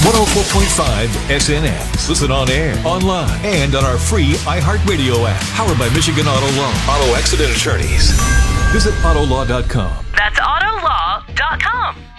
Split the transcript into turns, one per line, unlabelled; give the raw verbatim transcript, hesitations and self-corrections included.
one oh four point five S N X. Listen on air, online, and on our free iHeartRadio app. Powered by Michigan Auto Law. Auto Accident Attorneys. Visit auto law dot com.
That's auto law dot com.